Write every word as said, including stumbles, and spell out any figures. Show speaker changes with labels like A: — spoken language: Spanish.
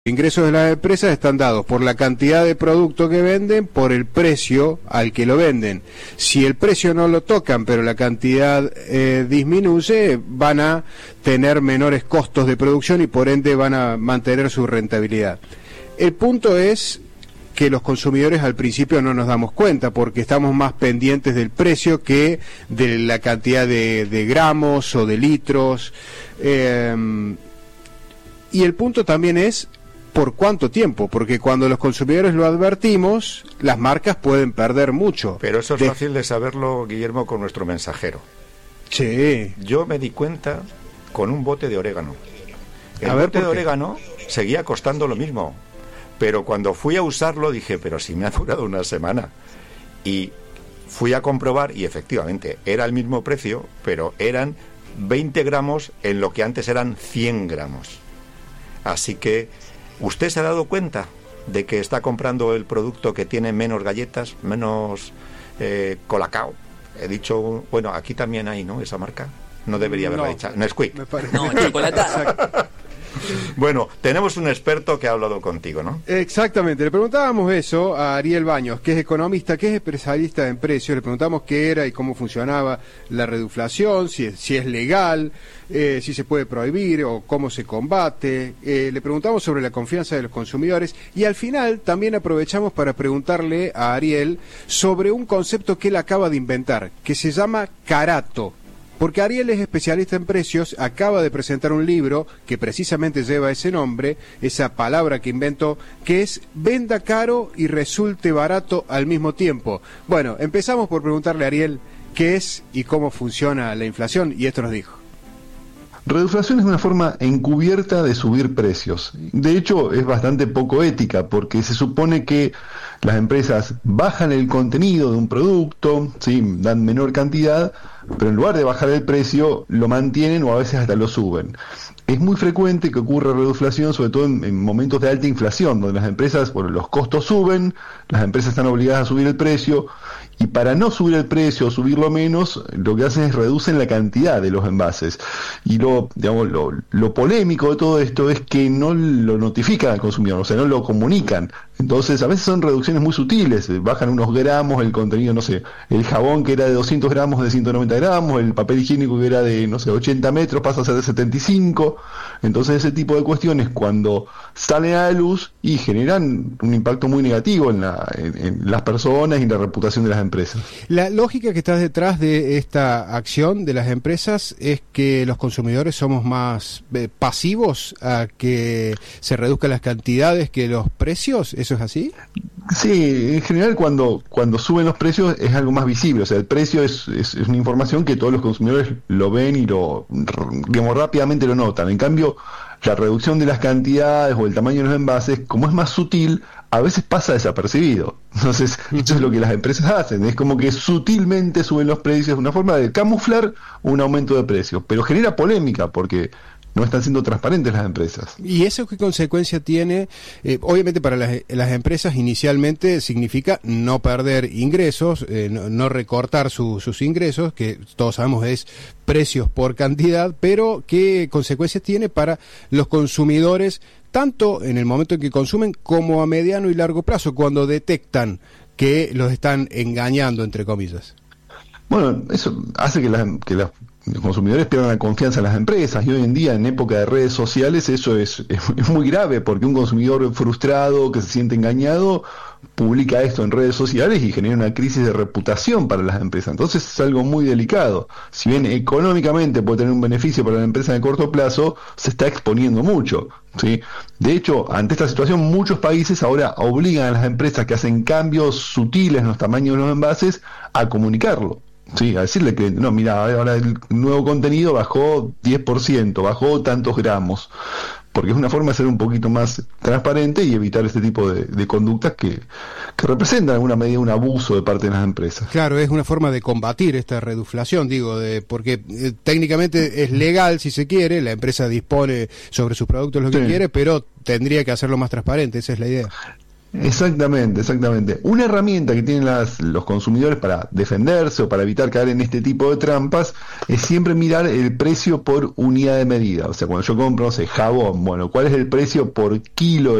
A: ingresos de las empresas están dados por la cantidad de producto que venden, por el precio al que lo venden. Si el precio no lo tocan, pero la cantidad eh, disminuye, van a tener menores costos de producción y por ende van a mantener su rentabilidad. El punto es que los consumidores al principio no nos damos cuenta porque estamos más pendientes del precio que de la cantidad de, de gramos o de litros. Eh, y el punto también es por cuánto tiempo, porque cuando los consumidores lo advertimos, las marcas pueden perder mucho.
B: Pero eso es
A: de...
B: fácil de saberlo, Guillermo, con nuestro mensajero.
A: Sí.
B: Yo me di cuenta con un bote de orégano. El
A: a ver,
B: bote de orégano seguía costando lo mismo, pero cuando fui a usarlo dije, pero si me ha durado una semana. Y fui a comprobar y efectivamente era el mismo precio, pero eran veinte gramos en lo que antes eran cien gramos. Así que, ¿usted se ha dado cuenta de que está comprando el producto que tiene menos galletas, menos eh, colacao? He dicho, bueno, aquí también hay, ¿no? Esa marca. No debería haberla
A: no,
B: hecha. Nesquik.
C: No, chocolate.
B: Bueno, tenemos un experto que ha hablado contigo, ¿no?
A: Exactamente, le preguntábamos eso a Ariel Baños, que es economista, que es especialista en precios, le preguntamos qué era y cómo funcionaba la reduflación, si es, si es legal, eh, si se puede prohibir o cómo se combate, eh, le preguntamos sobre la confianza de los consumidores y al final también aprovechamos para preguntarle a Ariel sobre un concepto que él acaba de inventar, que se llama carato. Porque Ariel es especialista en precios, acaba de presentar un libro que precisamente lleva ese nombre, esa palabra que inventó, que es venda caro y resulte barato al mismo tiempo. Bueno, empezamos por preguntarle a Ariel qué es y cómo funciona la inflación, y esto nos dijo.
D: Reduflación es una forma encubierta de subir precios. De hecho, es bastante poco ética porque se supone que las empresas bajan el contenido de un producto, ¿sí? Dan menor cantidad, pero en lugar de bajar el precio, lo mantienen o a veces hasta lo suben. Es muy frecuente que ocurra reduflación, sobre todo en, en momentos de alta inflación, donde las empresas, bueno, los costos suben, las empresas están obligadas a subir el precio, y para no subir el precio o subirlo menos, lo que hacen es reducen la cantidad de los envases. Y lo, digamos, lo, lo polémico de todo esto es que no lo notifican al consumidor, o sea, no lo comunican. Entonces, a veces son reducciones muy sutiles, bajan unos gramos el contenido, no sé, el jabón que era de doscientos gramos de ciento noventa gramos, el papel higiénico que era de, no sé, ochenta metros pasa a ser de setenta y cinco. Entonces, ese tipo de cuestiones, cuando salen a la luz y generan un impacto muy negativo en, la, en, en las personas y en la reputación de las empresas.
A: La lógica que está detrás de esta acción de las empresas es que los consumidores somos más eh, pasivos a que se reduzcan las cantidades que los precios. ¿Eso es así?
D: Sí, en general cuando cuando suben los precios es algo más visible, o sea, el precio es, es, es una información que todos los consumidores lo ven y lo, digamos, rápidamente lo notan. En cambio, la reducción de las cantidades o el tamaño de los envases, como es más sutil, a veces pasa desapercibido. Entonces, eso es lo que las empresas hacen, es como que sutilmente suben los precios, una forma de camuflar un aumento de precios, pero genera polémica porque no están siendo transparentes las empresas.
A: ¿Y eso qué consecuencia tiene? Eh, obviamente para las, las empresas inicialmente significa no perder ingresos, eh, no, no recortar su, sus ingresos, que todos sabemos es precios por cantidad, pero ¿qué consecuencias tiene para los consumidores, tanto en el momento en que consumen como a mediano y largo plazo, cuando detectan que los están engañando, entre comillas?
D: Bueno, eso hace que las, que las los consumidores pierdan la confianza en las empresas, y hoy en día, en época de redes sociales, eso es, es, es muy grave, porque un consumidor frustrado, que se siente engañado, publica esto en redes sociales y genera una crisis de reputación para las empresas. Entonces es algo muy delicado. Si bien económicamente puede tener un beneficio para la empresa en el corto plazo, se está exponiendo mucho, ¿sí? De hecho, ante esta situación, muchos países ahora obligan a las empresas que hacen cambios sutiles en los tamaños de los envases a comunicarlo. Sí, a decirle que, no, mira, ahora el nuevo contenido bajó diez por ciento, bajó tantos gramos, porque es una forma de ser un poquito más transparente y evitar este tipo de, de conductas que, que representan en alguna medida un abuso de parte de las empresas.
A: Claro, es una forma de combatir esta reduflación, digo, de porque eh, técnicamente es legal si se quiere, la empresa dispone sobre sus productos lo que sí quiere, pero tendría que hacerlo más transparente, esa es la idea.
D: Exactamente, exactamente. Una herramienta que tienen las, los consumidores para defenderse o para evitar caer en este tipo de trampas es siempre mirar el precio por unidad de medida. O sea, cuando yo compro, no sé, jabón, bueno, ¿cuál es el precio por kilo de